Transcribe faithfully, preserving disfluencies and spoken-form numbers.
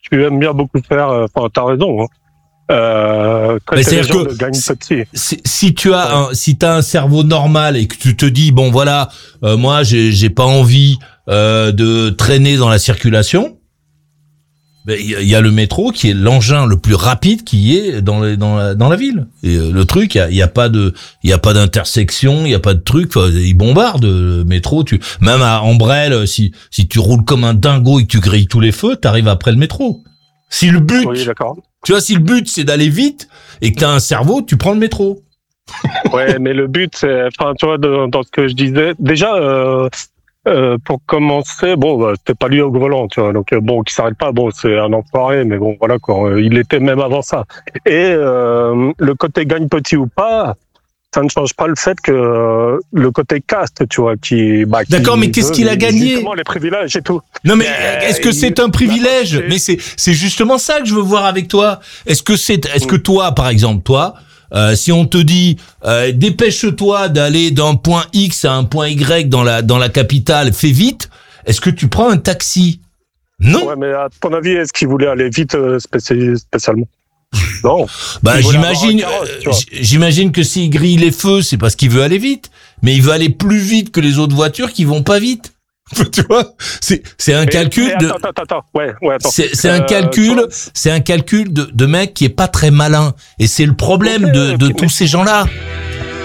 tu aimes bien beaucoup faire. Enfin, t'as raison. Hein. Euh, Mais c'est-à-dire que si, si, si tu as un, si t'as un cerveau normal et que tu te dis bon voilà, euh, moi j'ai j'ai pas envie euh, de traîner dans la circulation. Ben il y, y a le métro qui est l'engin le plus rapide qui est dans les, dans la dans la ville. Et euh, le truc, il y a, y a pas de il y a pas d'intersection, il y a pas de truc. Ils bombardent le métro. Tu même à Ambrelle, si si tu roules comme un dingo et que tu grilles tous les feux, t'arrives après le métro. Si le but, oui, d'accord. Tu vois, si le but c'est d'aller vite et que t'as un cerveau, tu prends le métro. Ouais, mais le but, c'est, enfin, tu vois, de, dans ce que je disais, déjà. Euh, Euh, pour commencer, bon, bah, c'était pas lui au volant, tu vois. Donc euh, bon, qui s'arrête pas, bon, c'est un enfoiré, mais bon, voilà quoi. Il était même avant ça. Et euh, le côté gagne petit ou pas, ça ne change pas le fait que euh, le côté caste, tu vois, qui. Bah, qui D'accord, mais qu'est-ce qu'il a gagné ? Justement, les privilèges et tout. Non, mais euh, est-ce que c'est un privilège ? Mais c'est c'est justement ça que je veux voir avec toi. Est-ce que c'est est-ce que toi, par exemple, toi. Euh, si on te dit euh, dépêche-toi d'aller d'un point X à un point Y dans la dans la capitale, fais vite. Est-ce que tu prends un taxi ? Non. Ouais, mais à ton avis, est-ce qu'il voulait aller vite euh, spéci- spécialement ? Non. Bah j'imagine, carotte, euh, j'imagine que s'il grille les feux, c'est parce qu'il veut aller vite. Mais il veut aller plus vite que les autres voitures qui vont pas vite. Tu vois, c'est c'est un mais, calcul mais attends, de. Attends, attends, ouais, ouais, attends. C'est c'est euh, un calcul, c'est un calcul de de mec qui est pas très malin. Et c'est le problème okay, de de okay, tous mais... ces gens-là.